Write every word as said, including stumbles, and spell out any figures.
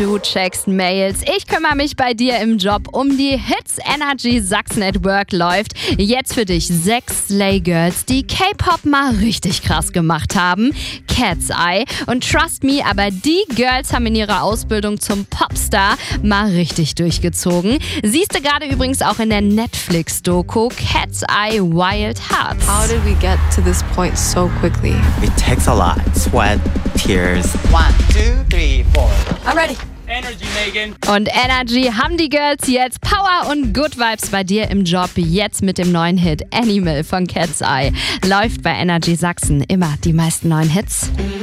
Du checkst Mails, ich kümmere mich bei dir im Job um die Hits. Energy Sachsen at Work läuft. Jetzt für dich sechs Slay Girls, die K-Pop mal richtig krass gemacht haben. Cat's Eye und Trust Me, aber die Girls haben in ihrer Ausbildung zum Popstar mal richtig durchgezogen. Siehst du gerade übrigens auch in der Netflix-Doku Cat's Eye Wild Hearts. How did we get to this point so quickly? It takes a lot. Sweat, tears. One, two, three, four. I'm ready. Energy, Megan. Und Energy haben die Girls jetzt. Power und Good Vibes bei dir im Job. Jetzt mit dem neuen Hit Animal von Cat's Eye. Läuft bei Energy Sachsen immer die meisten neuen Hits.